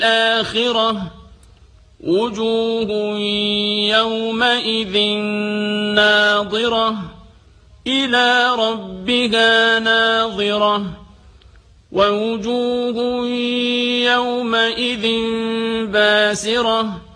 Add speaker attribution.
Speaker 1: الآخرة وجوه يومئذ ناظرة إلى ربها ناظرة ووجوه يومئذ باسرة